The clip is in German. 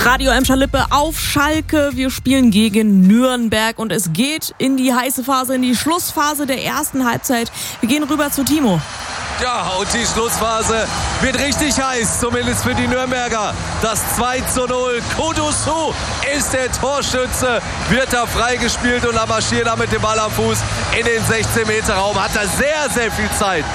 Radio Emscher-Lippe auf Schalke. Wir spielen gegen Nürnberg und es geht in die heiße Phase, in die Schlussphase der ersten Halbzeit. Wir gehen rüber zu Timo. Ja, und die Schlussphase wird richtig heiß, zumindest für die Nürnberger. Das 2:0. Kudusu ist der Torschütze, wird da freigespielt und marschiert da mit dem Ball am Fuß in den 16-Meter-Raum. Hat da sehr, sehr viel Zeit.